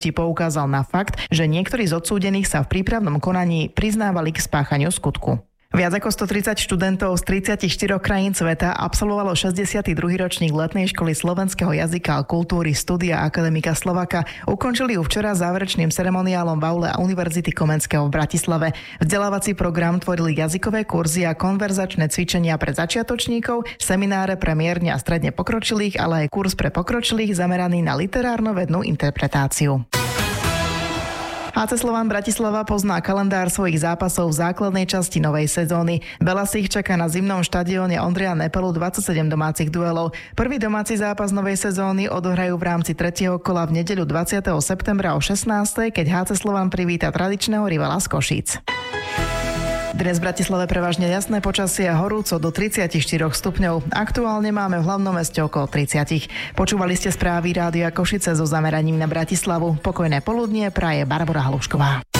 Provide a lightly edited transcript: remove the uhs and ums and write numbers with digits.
poukázal na fakt, že niektorí z odsúdených sa v prípravnom konaní priznávali k spáchaniu skutku. Viac ako 130 študentov z 34 krajín sveta absolvovalo 62. ročník letnej školy slovenského jazyka a kultúry Studia Akademika Slovaka. Ukončili ju včera záverečným ceremoniálom v aule Univerzity Komenského v Bratislave. Vzdelávací program tvorili jazykové kurzy a konverzačné cvičenia pre začiatočníkov, semináre pre mierne a stredne pokročilých, ale aj kurz pre pokročilých zameraný na literárno-vednú interpretáciu. HC Slovan Bratislava pozná kalendár svojich zápasov v základnej časti novej sezóny. Belas ich čaká na zimnom štadióne Ondreja Nepelu 27 domácich duelov. Prvý domáci zápas novej sezóny odohrajú v rámci 3. kola v nedeľu 20. septembra o 16. keď HC Slovan privíta tradičného rivala z Košíc. Dnes v Bratislave prevažne jasné počasie a horúco do 34 stupňov. Aktuálne máme v hlavnom meste okolo 30. Počúvali ste správy Rádia Košice so zameraním na Bratislavu. Pokojné poludnie praje Barbora Halušková.